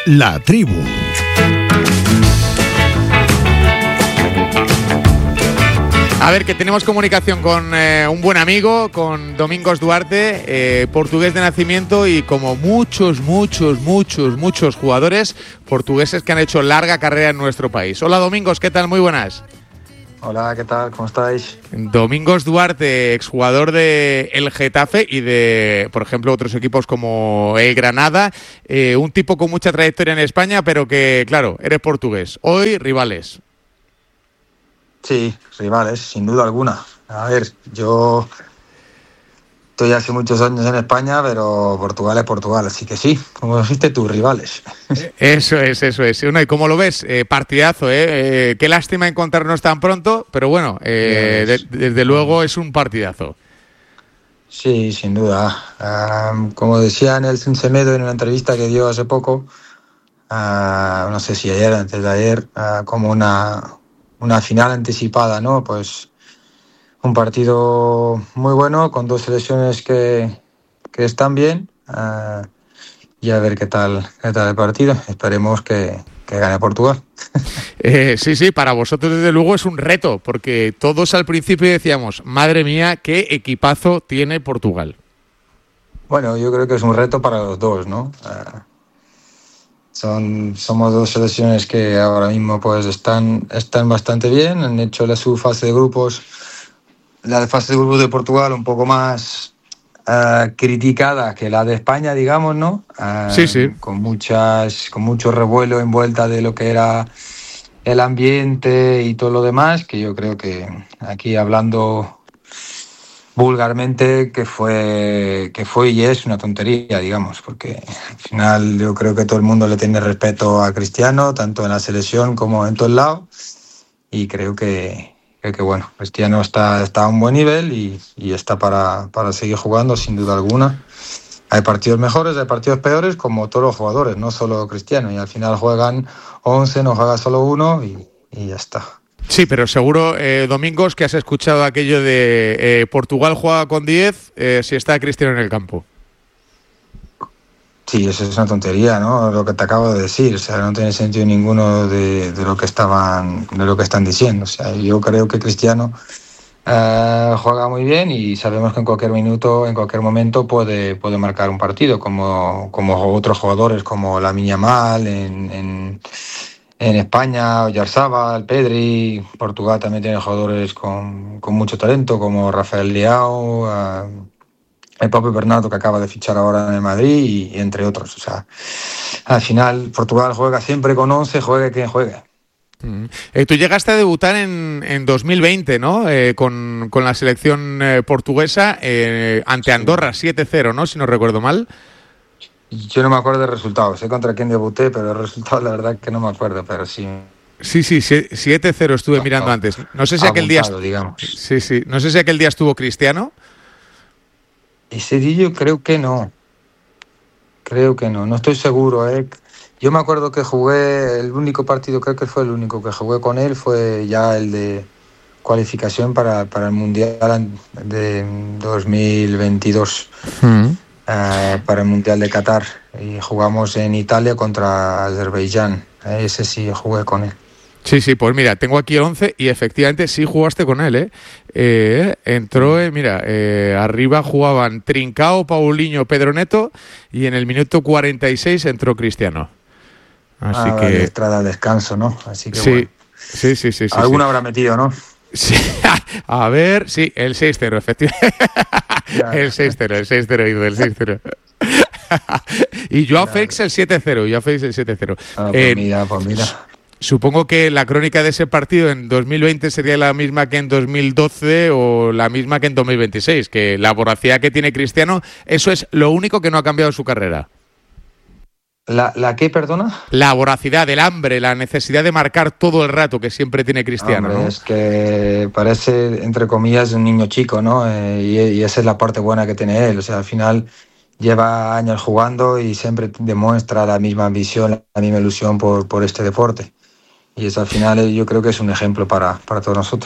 La Tribu. A ver, que tenemos comunicación con un buen amigo, con Domingos Duarte, portugués de nacimiento y como muchos jugadores portugueses que han hecho larga carrera en nuestro país. Hola Domingos, ¿qué tal? Muy buenas. Hola, ¿qué tal? ¿Cómo estáis? Domingos Duarte, exjugador de el Getafe y de, por ejemplo, otros equipos como el Granada, un tipo con mucha trayectoria en España, pero que, claro, eres portugués. Hoy, rivales. Sí, rivales, sin duda alguna. A ver, yo estoy hace muchos años en España, pero Portugal es Portugal, así que sí, como dijiste tú, rivales. Eso es. Bueno, ¿y cómo lo ves? Partidazo, ¿eh? Qué lástima encontrarnos tan pronto, pero bueno, desde luego es un partidazo. Sí, sin duda. Como decía Nelson Semedo en una entrevista que dio hace poco, no sé si ayer, antes de ayer, como una final anticipada, ¿no? Pues un partido muy bueno, con dos selecciones que están bien, y a ver qué tal el partido. Esperemos que gane Portugal. Sí, para vosotros desde luego es un reto, porque todos al principio decíamos, madre mía, qué equipazo tiene Portugal. Bueno, yo creo que es un reto para los dos, ¿no? Somos dos selecciones que ahora mismo pues están bastante bien, han hecho su fase de grupos, la fase de grupos de Portugal un poco más criticada que la de España, digamos, ¿no? Sí. Con mucho revuelo envuelta de lo que era el ambiente y todo lo demás, que yo creo que aquí hablando vulgarmente que fue y es una tontería, digamos, porque al final yo creo que todo el mundo le tiene respeto a Cristiano, tanto en la selección como en todos lados, y creo que bueno, Cristiano está a un buen nivel y está para seguir jugando sin duda alguna. Hay partidos mejores, hay partidos peores, como todos los jugadores, no solo Cristiano, y al final juegan 11, no juega solo uno y ya está. Sí, pero seguro, Domingos, que has escuchado aquello de Portugal juega con 10 si está Cristiano en el campo. Sí, eso es una tontería, ¿no? Lo que te acabo de decir, o sea, no tiene sentido ninguno de lo que están diciendo. O sea, yo creo que Cristiano juega muy bien y sabemos que en cualquier minuto, en cualquier momento puede marcar un partido, como otros jugadores como Lamine Yamal en España, Oyarzabal, Pedri. Portugal también tiene jugadores con mucho talento, como Rafael Leao, el propio Bernardo, que acaba de fichar ahora en el Madrid, y entre otros. O sea, al final Portugal juega siempre con 11, juegue quien juegue. Tú llegaste a debutar en 2020, ¿no? Con la selección portuguesa ante Andorra, 7-0, ¿no? Si no recuerdo mal. Yo no me acuerdo del resultado, sé contra quién debuté, pero el resultado la verdad que no me acuerdo, pero sí. Sí, 7-0 estuve mirando antes. No sé si aquel día, digamos. Sí, no sé si aquel día estuvo Cristiano. Ese día yo creo que no, no estoy seguro, Yo me acuerdo que jugué, el único partido, creo que fue el único que jugué con él, fue ya el de cualificación para el Mundial de 2022. Para el Mundial de Qatar, y jugamos en Italia contra Azerbaiyán. Ese sí jugué con él. Sí, pues mira, tengo aquí el 11 y efectivamente sí jugaste con él, entró, arriba jugaban Trincao, Paulinho, Pedro Neto, y en el minuto 46 entró Cristiano. Así que vale, Estrada al descanso, ¿no? Así que sí, bueno. Sí. Alguna habrá metido, ¿no? Sí, a ver, sí, el 6-0, efectivamente. El 6-0 hizo el 6-0. Y Joao Félix el 7-0. Pues mira. Supongo que la crónica de ese partido en 2020 sería la misma que en 2012 o la misma que en 2026, que la voracidad que tiene Cristiano, eso es lo único que no ha cambiado en su carrera. ¿La qué, perdona? La voracidad, el hambre, la necesidad de marcar todo el rato que siempre tiene Cristiano, Hombre, ¿no? Es que parece, entre comillas, un niño chico, ¿no? Y esa es la parte buena que tiene él. O sea, al final lleva años jugando y siempre demuestra la misma ambición, la misma ilusión por este deporte. Y eso al final yo creo que es un ejemplo para todos nosotros.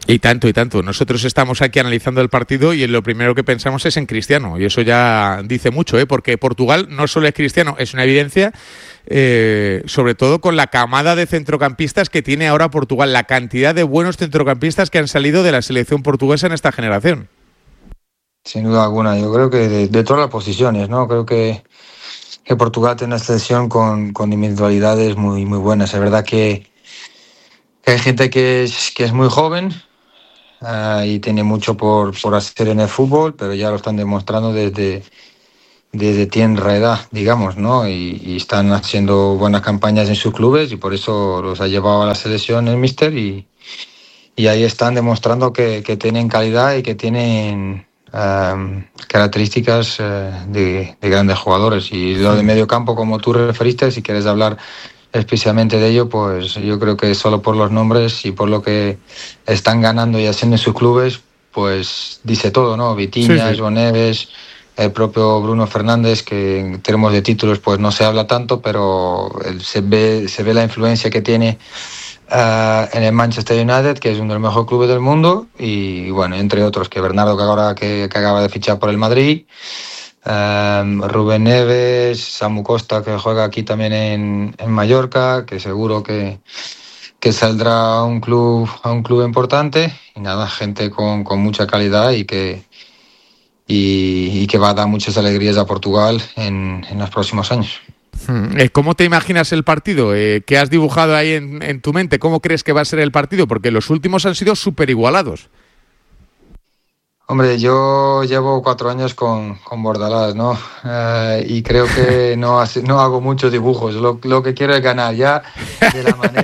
Y tanto, y tanto. Nosotros estamos aquí analizando el partido y lo primero que pensamos es en Cristiano. Y eso ya dice mucho, porque Portugal no solo es Cristiano, es una evidencia, sobre todo con la camada de centrocampistas que tiene ahora Portugal, la cantidad de buenos centrocampistas que han salido de la selección portuguesa en esta generación. Sin duda alguna, yo creo que de todas las posiciones, ¿no? Creo que Portugal tiene una selección con individualidades muy, muy buenas. Es verdad que hay gente que es muy joven, y tiene mucho por hacer en el fútbol, pero ya lo están demostrando desde tierna edad, digamos, ¿no? Y están haciendo buenas campañas en sus clubes y por eso los ha llevado a la selección el míster y ahí están demostrando que tienen calidad y que tienen características de grandes jugadores. Y lo de medio campo, como tú referiste, si quieres hablar especialmente de ello, pues yo creo que solo por los nombres y por lo que están ganando y haciendo en sus clubes, pues dice todo, ¿no? Vitinha, sí. João Neves, el propio Bruno Fernández, que en términos de títulos pues no se habla tanto, pero se ve la influencia que tiene en el Manchester United, que es uno de los mejores clubes del mundo, y bueno, entre otros, que Bernardo, que ahora que acaba de fichar por el Madrid, Rubén Neves, Samu Costa, que juega aquí también en Mallorca, que seguro que saldrá a un club importante, y nada, gente con mucha calidad y que va a dar muchas alegrías a Portugal en los próximos años. ¿Cómo te imaginas el partido? ¿Qué has dibujado ahí en tu mente? ¿Cómo crees que va a ser el partido? Porque los últimos han sido súper igualados. Hombre, yo llevo 4 años con Bordalás, ¿no? Y creo que no hago muchos dibujos. Lo que quiero es ganar ya de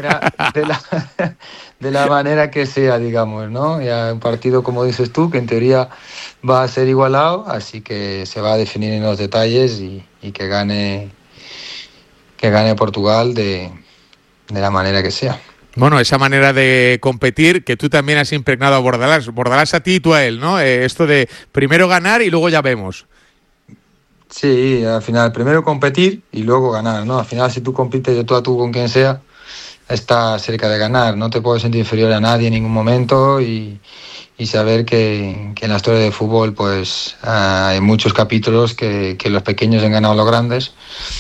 la manera que sea, digamos, ¿no? Ya un partido, como dices tú, que en teoría va a ser igualado, así que se va a definir en los detalles y que gane Portugal de la manera que sea. Bueno, esa manera de competir que tú también has impregnado a Bordalás. Bordalás a ti y tú a él, ¿no? Esto de primero ganar y luego ya vemos. Sí, al final primero competir y luego ganar, ¿no? Al final si tú compites de tú a tú con quien sea, estás cerca de ganar. No te puedes sentir inferior a nadie en ningún momento y saber que en la historia de fútbol pues hay muchos capítulos que los pequeños han ganado a los grandes.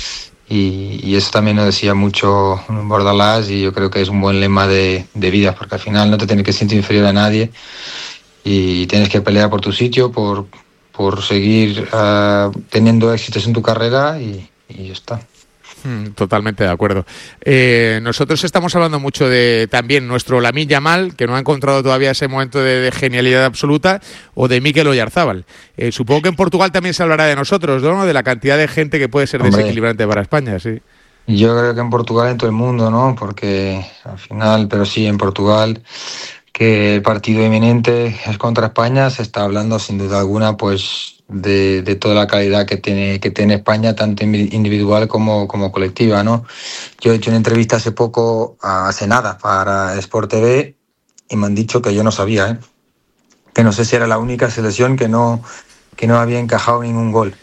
Y eso también nos decía mucho Bordalás y yo creo que es un buen lema de vida, porque al final no te tienes que sentir inferior a nadie y tienes que pelear por tu sitio, por seguir teniendo éxitos en tu carrera y ya está. Totalmente de acuerdo. Nosotros estamos hablando mucho de también nuestro Lamine Yamal, que no ha encontrado todavía ese momento de genialidad absoluta, o de Mikel Oyarzabal. Supongo que en Portugal también se hablará de nosotros, ¿no? De la cantidad de gente que puede ser desequilibrante para España, sí. Yo creo que en Portugal, en todo el mundo, ¿no? Porque al final, pero sí, en Portugal, que el partido inminente es contra España, se está hablando sin duda alguna, pues de toda la calidad que tiene España, tanto individual como colectiva, ¿no? Yo he hecho una entrevista hace nada, para Sport TV y me han dicho que yo no sabía, que no sé si era la única selección que no había encajado ningún gol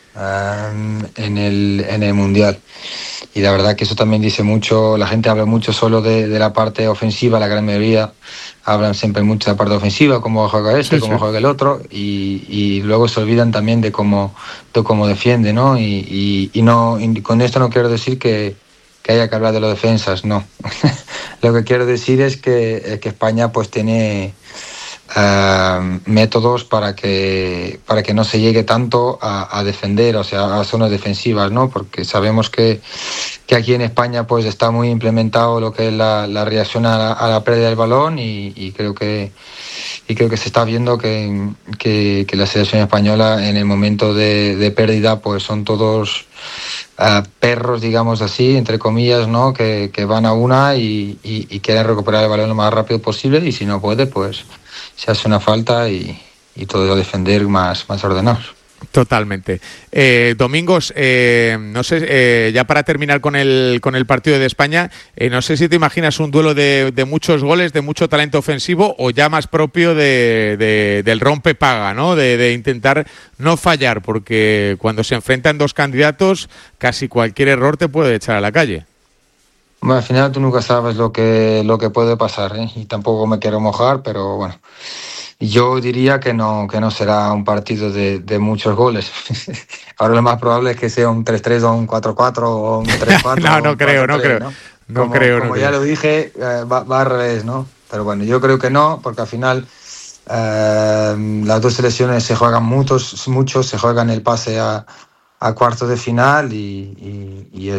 en el Mundial. Y la verdad que eso también dice mucho. La gente habla mucho solo de la parte ofensiva, la gran mayoría hablan siempre mucho de la parte ofensiva, cómo juega cómo juega el otro, y luego se olvidan también de cómo defiende, ¿no? Y con esto no quiero decir que haya que hablar de las defensas, no. Lo que quiero decir es que España pues tiene métodos para que no se llegue tanto a defender, o sea, a zonas defensivas, ¿no? Porque sabemos que aquí en España pues está muy implementado lo que es la reacción a la pérdida del balón y creo que se está viendo que la selección española en el momento de pérdida pues son todos perros, digamos así, entre comillas, ¿no? Que van a una y quieren recuperar el balón lo más rápido posible y si no puede pues se hace una falta y todo a defender más ordenados. Totalmente. Domingos, no sé, ya para terminar con el partido de España, no sé si te imaginas un duelo de muchos goles, de mucho talento ofensivo o ya más propio del rompe-paga, ¿no? De intentar no fallar, porque cuando se enfrentan dos candidatos, casi cualquier error te puede echar a la calle. Bueno, al final tú nunca sabes lo que puede pasar, ¿eh? Y tampoco me quiero mojar, pero bueno, yo diría que no será un partido de muchos goles. Ahora lo más probable es que sea un 3-3 o un 4-4 o un 3-4 No, o no un creo, 4-3, no ¿no? no creo, Como ya lo dije, va al revés, ¿no? Pero bueno, yo creo que no, porque al final las dos selecciones se juegan mucho, se juegan el pase a cuartos de final y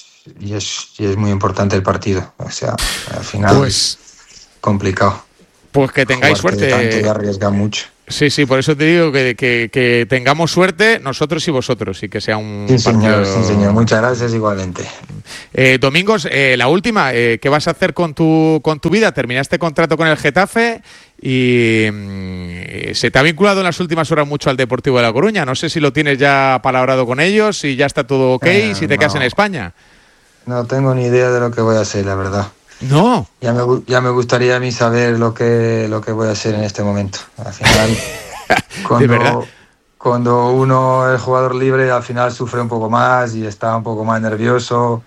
es muy importante el partido. O sea, al final es complicado. Pues que tengáis Jugarte suerte. Tanto y arriesgar mucho. Sí, por eso te digo que tengamos suerte nosotros y vosotros y que sea un partido... Sí, señor. Muchas gracias igualmente. Domingos, la última, ¿qué vas a hacer con tu vida? Terminaste contrato con el Getafe y se te ha vinculado en las últimas horas mucho al Deportivo de La Coruña. No sé si lo tienes ya palabrado con ellos, si ya está todo ok, si te quedas en España. No tengo ni idea de lo que voy a hacer, la verdad. No. Ya me gustaría a mí saber lo que voy a hacer en este momento. Al final, ¿De verdad? Cuando uno es jugador libre, al final sufre un poco más y está un poco más nervioso.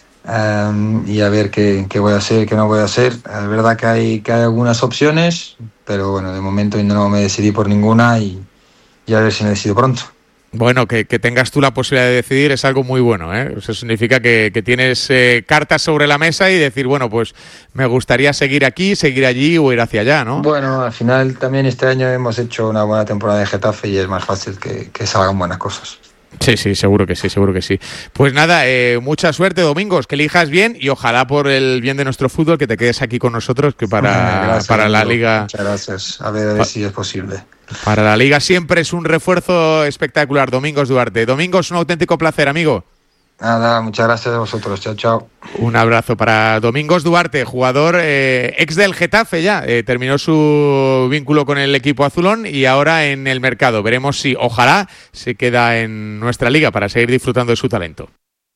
Y a ver qué voy a hacer, qué no voy a hacer. Es verdad que hay algunas opciones, pero bueno, de momento no me decidí por ninguna y a ver si me decido pronto. Bueno, que tengas tú la posibilidad de decidir es algo muy bueno, ¿eh? Eso significa que tienes cartas sobre la mesa y decir, bueno, pues me gustaría seguir aquí, seguir allí o ir hacia allá, ¿no? Bueno, al final también este año hemos hecho una buena temporada de Getafe y es más fácil que salgan buenas cosas. Sí, seguro que sí. Pues nada, mucha suerte, Domingos, que elijas bien y ojalá por el bien de nuestro fútbol que te quedes aquí con nosotros, que Gracias, para la amigo. Liga... Muchas gracias. A ver si es posible. Para la Liga siempre es un refuerzo espectacular, Domingos Duarte. Domingos, un auténtico placer, amigo. Nada, muchas gracias a vosotros. Chao. Un abrazo para Domingos Duarte, jugador ex del Getafe ya. Terminó su vínculo con el equipo azulón y ahora en el mercado. Veremos si, ojalá, se queda en nuestra liga para seguir disfrutando de su talento.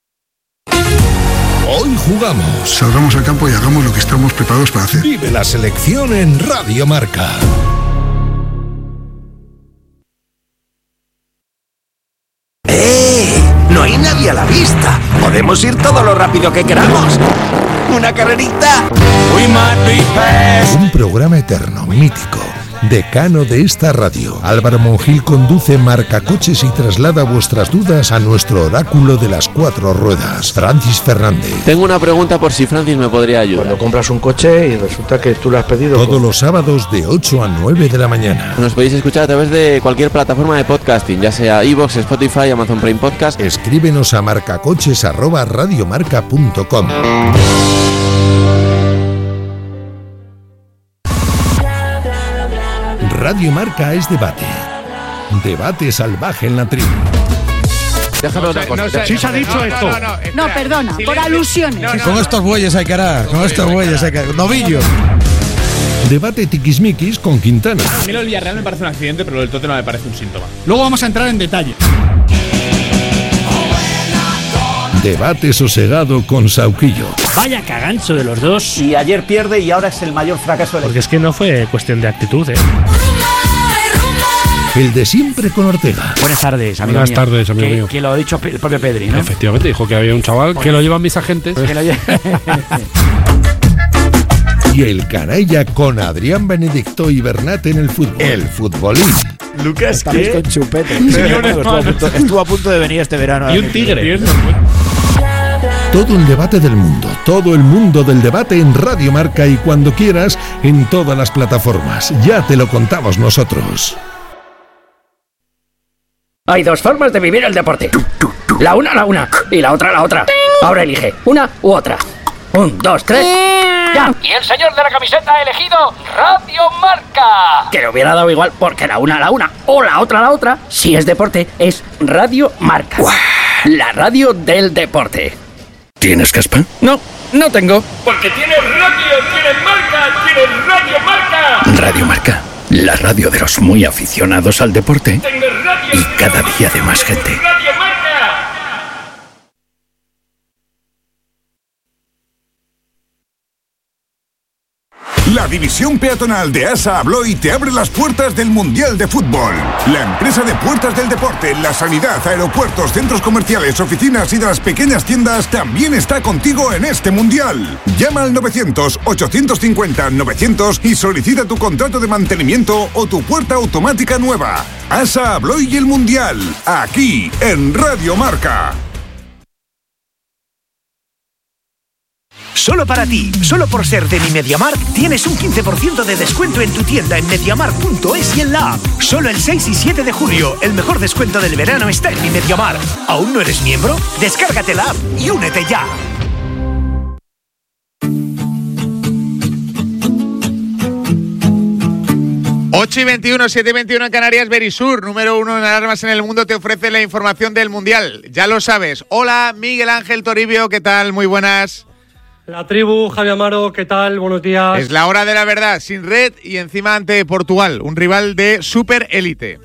Hoy jugamos. Salgamos al campo y hagamos lo que estamos preparados para hacer. Vive la selección en Radio Marca. No hay nadie a la vista. Podemos ir todo lo rápido que queramos. ¿Una carrerita? Un programa eterno, mítico, decano de esta radio. Álvaro Monjil conduce Marcacoches y traslada vuestras dudas a nuestro oráculo de las 4 ruedas, Francis Fernández. Tengo una pregunta por si Francis me podría ayudar. Cuando compras un coche y resulta que tú lo has pedido... Todos los sábados de 8 a 9 de la mañana. Nos podéis escuchar a través de cualquier plataforma de podcasting, ya sea iVoox, Spotify, Amazon Prime Podcast. Escríbenos a marcacoches@radiomarca.com. Radio Marca es debate. Debate salvaje en la tribu. Déjame una cosa. Sí se ha dicho esto. No, perdona, por alusiones. Con estos bueyes hay que arar, novillo. Debate tiquismiquis con Quintana. A mí lo del Villarreal me parece un accidente, pero lo del Tottenham me parece un síntoma. Luego vamos a entrar en detalle. Debate sosegado con Sauquillo. Vaya cagancho de los dos. Y ayer pierde y ahora es el mayor fracaso del... Porque es que no fue cuestión de actitud, ¿eh? El de siempre con Ortega. Buenas tardes, amigo Buenas mío. tardes, amigo mío. Que lo ha dicho el propio Pedri, ¿no? Efectivamente, dijo que había un chaval que lo llevan mis agentes. Que lo Y el canalla con Adrián Benedicto y Bernat en el fútbol. El futbolín. Lucas, ¿qué? Con chupete. Estuvo a punto de venir este verano. Y un tigre. Todo el debate del mundo, todo el mundo del debate en Radio Marca y cuando quieras en todas las plataformas. Ya te lo contamos nosotros. Hay dos formas de vivir el deporte. La una y la otra. Ahora elige una u otra. 1, 2, 3. ¡Ya! Y el señor de la camiseta ha elegido Radio Marca. Que le hubiera dado igual porque la una o la otra, si es deporte, es Radio Marca. La radio del deporte. ¿Tienes caspa? No tengo. Porque tienes radio, tienes marca, tienes Radio Marca. Radio Marca, la radio de los muy aficionados al deporte Tienes radio, y cada día de más gente. Radio Marca. La división peatonal de ASA Abloy te abre las puertas del Mundial de Fútbol. La empresa de puertas del deporte, la sanidad, aeropuertos, centros comerciales, oficinas y de las pequeñas tiendas también está contigo en este Mundial. Llama al 900-850-900 y solicita tu contrato de mantenimiento o tu puerta automática nueva. ASA Abloy y el Mundial, aquí en Radio Marca. Solo para ti, solo por ser de Mi MediaMarkt, tienes un 15% de descuento en tu tienda en MediaMarkt.es y en la app. Solo el 6 y 7 de julio, el mejor descuento del verano está en Mi MediaMarkt. ¿Aún no eres miembro? Descárgate la app y únete ya. Ocho y 21, 7:21 en Canarias. Verisur, número 1 en alarmas en el mundo, te ofrece la información del Mundial. Ya lo sabes. Hola, Miguel Ángel Toribio, ¿qué tal? Muy buenas. La tribu, Javi Amaro, ¿qué tal? Buenos días. Es la hora de la verdad, sin red y encima ante Portugal, un rival de super élite.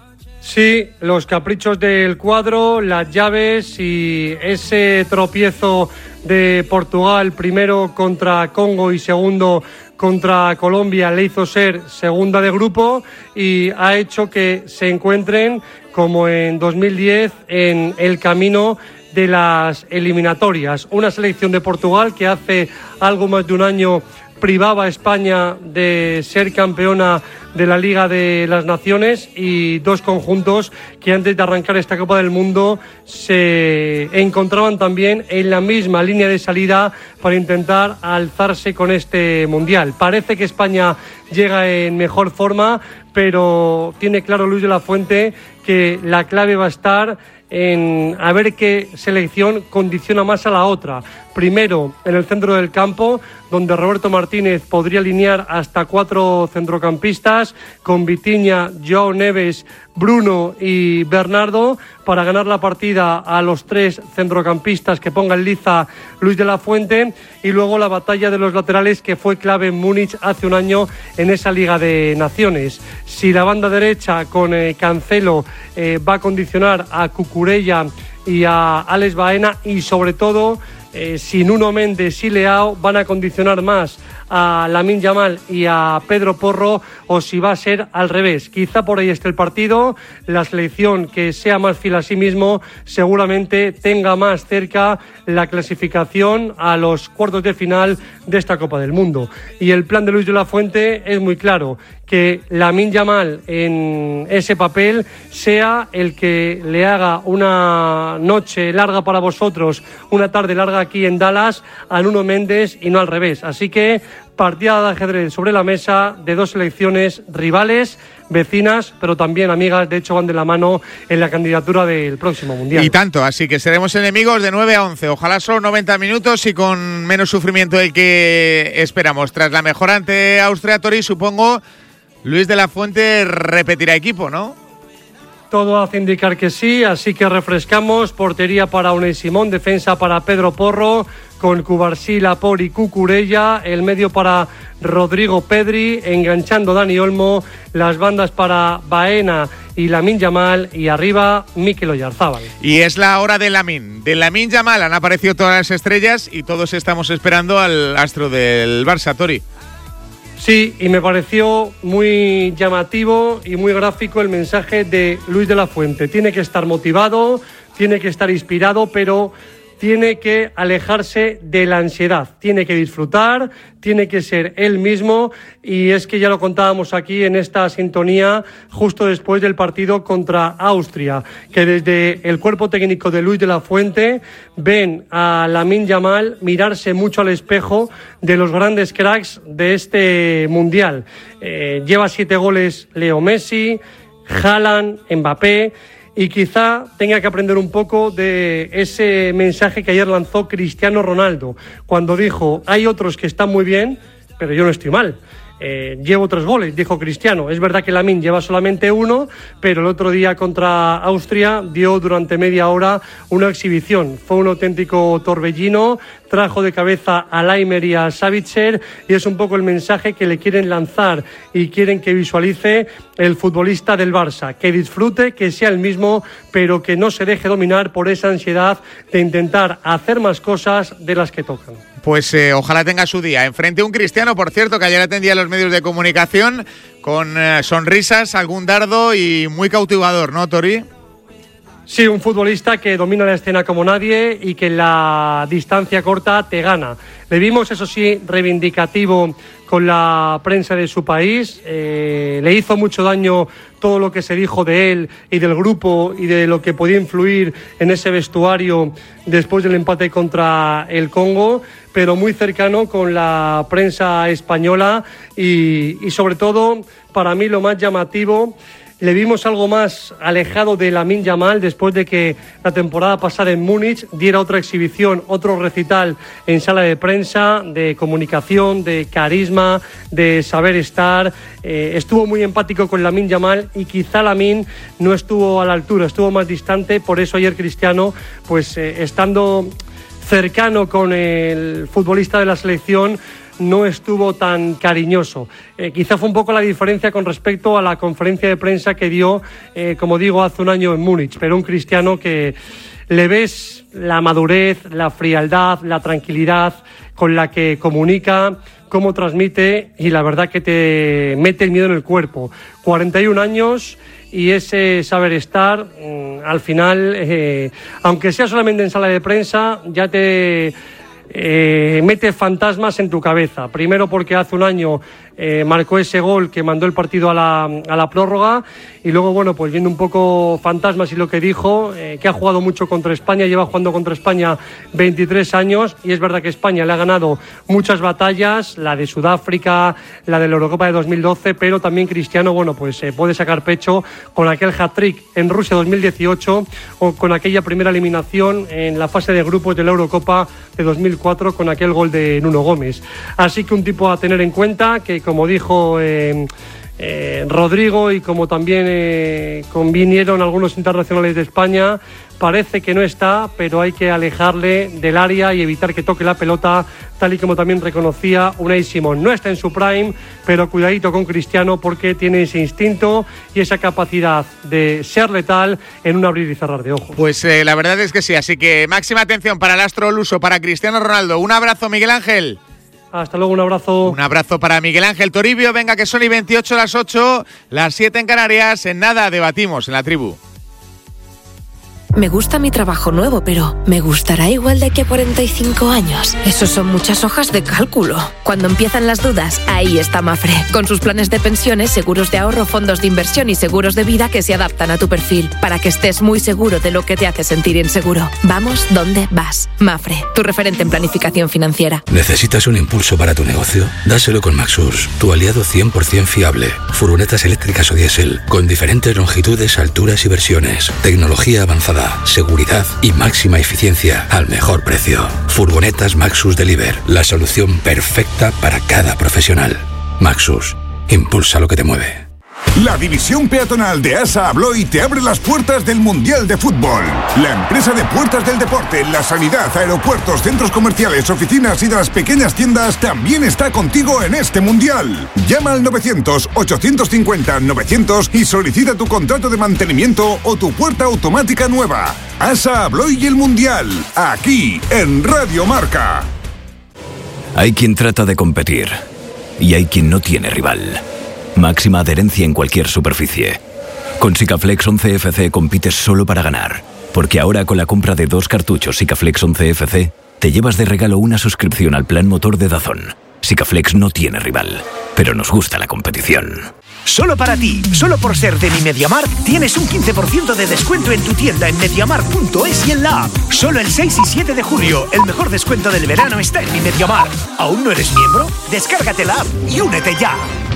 Sí, los caprichos del cuadro, las llaves y ese tropiezo de Portugal, primero contra Congo y segundo contra Colombia, le hizo ser segunda de grupo y ha hecho que se encuentren, como en 2010, en el camino de las eliminatorias. Una selección de Portugal que hace algo más de un año privaba a España de ser campeona de la Liga de las Naciones, y dos conjuntos que antes de arrancar esta Copa del Mundo se encontraban también en la misma línea de salida para intentar alzarse con este Mundial. Parece que España llega en mejor forma, pero tiene claro Luis de la Fuente que la clave va a estar en a ver qué selección condiciona más a la otra. Primero, en el centro del campo, donde Roberto Martínez podría alinear hasta 4 centrocampistas, con Vitinha, João Neves, Bruno y Bernardo, para ganar la partida a los 3 centrocampistas que ponga en liza Luis de la Fuente, y luego la batalla de los laterales, que fue clave en Múnich hace un año en esa Liga de Naciones. Si la banda derecha con Cancelo va a condicionar a Cucurella y a Alex Baena, y sobre todo si Nuno Méndez y Leao van a condicionar más a Lamine Yamal y a Pedro Porro, o si va a ser al revés. Quizá por ahí esté el partido. La selección que sea más fiel a sí mismo seguramente tenga más cerca la clasificación a los cuartos de final de esta Copa del Mundo. Y el plan de Luis de la Fuente es muy claro: que Lamine Yamal en ese papel sea el que le haga una noche larga para vosotros, una tarde larga aquí en Dallas, a Nuno Méndez, y no al revés. Así que partida de ajedrez sobre la mesa de dos selecciones rivales, vecinas, pero también amigas. De hecho, van de la mano en la candidatura del próximo Mundial. Y tanto, así que seremos enemigos de 9 a 11. Ojalá solo 90 minutos y con menos sufrimiento del que esperamos. Tras la mejora ante Austria, Tori, supongo, Luis de la Fuente repetirá equipo, ¿no? Todo hace indicar que sí, así que refrescamos. Portería para Unai Simón, defensa para Pedro Porro, con Cubarsí, Laporte y Cucurella, el medio para Rodrigo Pedri, enganchando Dani Olmo, las bandas para Baena y Lamine Yamal, y arriba Mikel Oyarzabal. Y es la hora de Lamine Yamal. Han aparecido todas las estrellas y todos estamos esperando al astro del Barça, Tori. Sí, y me pareció muy llamativo y muy gráfico el mensaje de Luis de la Fuente. Tiene que estar motivado, tiene que estar inspirado, pero tiene que alejarse de la ansiedad, tiene que disfrutar, tiene que ser él mismo, y es que ya lo contábamos aquí en esta sintonía justo después del partido contra Austria, que desde el cuerpo técnico de Luis de la Fuente ven a Lamine Yamal mirarse mucho al espejo de los grandes cracks de este Mundial. Lleva 7 goles Leo Messi, Haaland, Mbappé, y quizá tenga que aprender un poco de ese mensaje que ayer lanzó Cristiano Ronaldo, cuando dijo: hay otros que están muy bien, pero yo no estoy mal. llevo 3 goles, dijo Cristiano. Es verdad que Lamine lleva solamente 1, pero el otro día contra Austria dio durante media hora una exhibición. Fue un auténtico torbellino, trajo de cabeza a Laimer y a Savitzer, y es un poco el mensaje que le quieren lanzar y quieren que visualice el futbolista del Barça, que disfrute, que sea el mismo, pero que no se deje dominar por esa ansiedad de intentar hacer más cosas de las que tocan. Pues ojalá tenga su día. Enfrente un Cristiano, por cierto, que ayer atendía a los medios de comunicación con sonrisas, algún dardo y muy cautivador, ¿no, Tori? Sí, un futbolista que domina la escena como nadie y que en la distancia corta te gana. Le vimos, eso sí, reivindicativo con la prensa de su país. Le hizo mucho daño todo lo que se dijo de él y del grupo y de lo que podía influir en ese vestuario después del empate contra el Congo, pero muy cercano con la prensa española y sobre todo, para mí lo más llamativo, le vimos algo más alejado de Lamine Yamal después de que la temporada pasada en Múnich diera otra exhibición, otro recital en sala de prensa, de comunicación, de carisma, de saber estar. Estuvo muy empático con Lamine Yamal y quizá Lamine no estuvo a la altura, estuvo más distante. Por eso ayer Cristiano, pues estando cercano con el futbolista de la selección, no estuvo tan cariñoso. Quizá fue un poco la diferencia con respecto a la conferencia de prensa que dio, como digo, hace un año en Múnich, pero un Cristiano que le ves la madurez, la frialdad, la tranquilidad con la que comunica, cómo transmite, y la verdad que te mete el miedo en el cuerpo. 41 años y ese saber estar, al final, aunque sea solamente en sala de prensa, ya te mete fantasmas en tu cabeza. Primero porque hace un año marcó ese gol que mandó el partido a la prórroga, y luego, bueno, pues viendo un poco fantasmas y lo que dijo, que ha jugado mucho contra España, lleva jugando contra España 23 años, y es verdad que España le ha ganado muchas batallas, la de Sudáfrica, la de la Eurocopa de 2012, pero también Cristiano, bueno, pues puede sacar pecho con aquel hat-trick en Rusia 2018 o con aquella primera eliminación en la fase de grupos de la Eurocopa de 2004 con aquel gol de Nuno Gómez. Así que un tipo a tener en cuenta, que como dijo Rodrigo y como también convinieron algunos internacionales de España, parece que no está, pero hay que alejarle del área y evitar que toque la pelota, tal y como también reconocía Unai Simón. No está en su prime, pero cuidadito con Cristiano, porque tiene ese instinto y esa capacidad de ser letal en un abrir y cerrar de ojos. Pues la verdad es que sí, así que máxima atención para el astro luso, para Cristiano Ronaldo. Un abrazo, Miguel Ángel. Hasta luego, un abrazo. Un abrazo para Miguel Ángel Toribio. Venga, que son y 28 las 8, las 7 en Canarias. En nada debatimos en la tribu. Me gusta mi trabajo nuevo, pero ¿me gustará igual de aquí a 45 años? Eso son muchas hojas de cálculo. Cuando empiezan las dudas, ahí está Mafre, con sus planes de pensiones, seguros de ahorro, fondos de inversión y seguros de vida que se adaptan a tu perfil, para que estés muy seguro de lo que te hace sentir inseguro. Vamos donde vas. Mafre, tu referente en planificación financiera. ¿Necesitas un impulso para tu negocio? Dáselo con Maxus, tu aliado 100% fiable. Furgonetas eléctricas o diésel, con diferentes longitudes, alturas y versiones. Tecnología avanzada, seguridad y máxima eficiencia al mejor precio. Furgonetas Maxus Deliver, la solución perfecta para cada profesional. Maxus, impulsa lo que te mueve. La división peatonal de ASA Abloy te abre las puertas del Mundial de Fútbol. La empresa de puertas del deporte, la sanidad, aeropuertos, centros comerciales, oficinas y de las pequeñas tiendas también está contigo en este Mundial. Llama al 900-850-900 y solicita tu contrato de mantenimiento o tu puerta automática nueva. ASA Abloy y el Mundial, aquí en Radio Marca. Hay quien trata de competir y hay quien no tiene rival. Máxima adherencia en cualquier superficie. Con Sikaflex 11FC compites solo para ganar, porque ahora con la compra de 2 cartuchos Sikaflex 11FC te llevas de regalo una suscripción al plan motor de DAZN. Sikaflex no tiene rival, pero nos gusta la competición. Solo para ti, solo por ser de Mi MediaMarkt, tienes un 15% de descuento en tu tienda en MediaMarkt.es y en la app. Solo el 6 y 7 de julio, el mejor descuento del verano está en Mi MediaMarkt. ¿Aún no eres miembro? Descárgate la app y únete ya.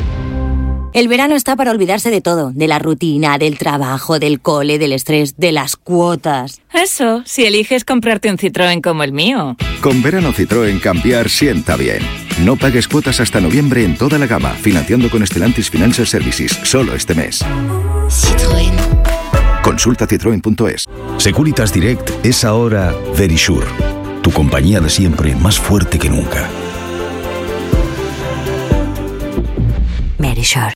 El verano está para olvidarse de todo, de la rutina, del trabajo, del cole, del estrés, de las cuotas. Eso, si eliges comprarte un Citroën como el mío. Con verano Citroën cambiar sienta bien. No pagues cuotas hasta noviembre en toda la gama, financiando con Stellantis Financial Services, solo este mes. Citroën. Consulta citroen.es. Securitas Direct es ahora Verisure, tu compañía de siempre más fuerte que nunca. Verisure.